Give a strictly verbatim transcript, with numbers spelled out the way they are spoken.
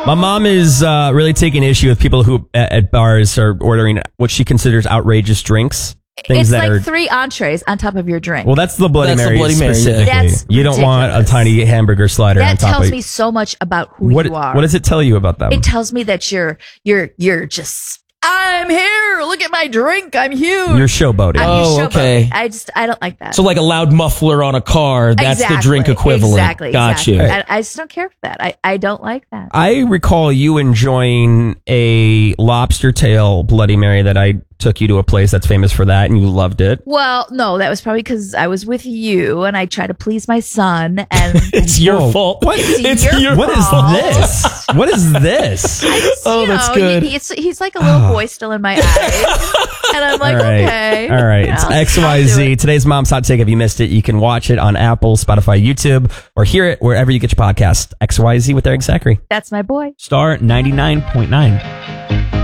My mom is uh, really taking issue with people who at, at bars are ordering what she considers outrageous drinks. Things It's that like are, three entrees on top of your drink. well, that's the Bloody That's the Mary Bloody Mary, yeah. specifically. That's You don't want a ridiculous. tiny hamburger slider on that top tells of me so much about who what, you are. what does it tell you about them? It tells me that you're you're you're just I'm here. Look at my drink. I'm huge. You're showboating. I'm Oh, showboating. okay. I just I don't like that. So like a loud muffler on a car, that's exactly, the drink equivalent. Exactly. Got exactly. you. I, I just don't care for that. I, I don't like that. I recall you enjoying a lobster tail Bloody Mary that I took you to a place that's famous for that, and you loved it. Well, no, that was probably because I was with you and I tried to please my son. And It's your Whoa. fault. What? It's your What is fault. this? What is this? I just, Oh, you that's know, good. He, he's, he's like a little boy still in my eyes. And I'm like, All right. okay. All right. you It's know, X I'll Y do Z. it. Today's Mom's Hot Take. If you missed it, you can watch it on Apple, Spotify, YouTube, or hear it wherever you get your podcast. X Y Z with Eric Zachary. That's my boy. Star ninety-nine point nine.